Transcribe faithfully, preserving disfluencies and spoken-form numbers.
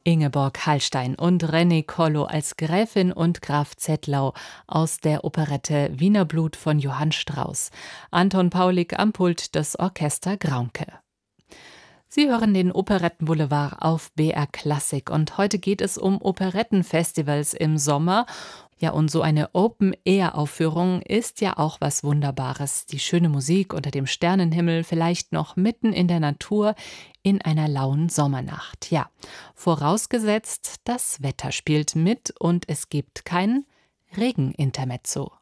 Ingeborg Hallstein und René Kollo als Gräfin und Graf Zettlau aus der Operette Wiener Blut von Johann Strauss. Anton Paulik am Pult, das Orchester Graunke. Sie hören den Operettenboulevard auf B R Klassik und heute geht es um Operettenfestivals im Sommer. Ja, und so eine Open-Air-Aufführung ist ja auch was Wunderbares. Die schöne Musik unter dem Sternenhimmel, vielleicht noch mitten in der Natur in einer lauen Sommernacht. Ja, vorausgesetzt, das Wetter spielt mit und es gibt kein Regenintermezzo.